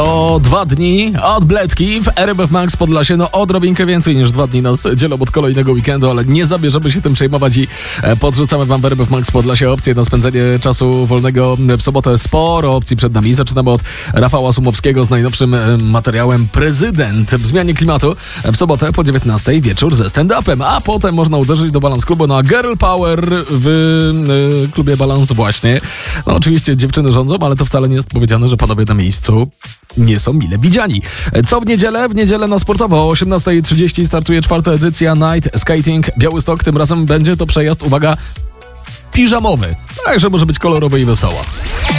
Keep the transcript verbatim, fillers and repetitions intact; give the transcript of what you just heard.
O dwa dni od Bledki w R M F Max Podlasie, no odrobinkę więcej niż dwa dni nas dzielą od kolejnego weekendu, ale nie zabierzemy się tym przejmować i podrzucamy wam w R M F Max Podlasie opcje na spędzenie czasu wolnego w sobotę. Sporo opcji przed nami. Zaczynamy od Rafała Sumowskiego z najnowszym materiałem Prezydent w zmianie klimatu. W sobotę po dziewiętnastej wieczór ze stand-upem, a potem można uderzyć do Balance Klubu na Girl Power w y, klubie Balance właśnie. No oczywiście dziewczyny rządzą, ale to wcale nie jest powiedziane, że panowie na miejscu nie są mile widziani. Co w niedzielę? W niedzielę na sportowo o osiemnasta trzydzieści startuje czwarta edycja Night Skating Białystok. Tym razem będzie to przejazd, uwaga, piżamowy. Także może być kolorowo i wesoło.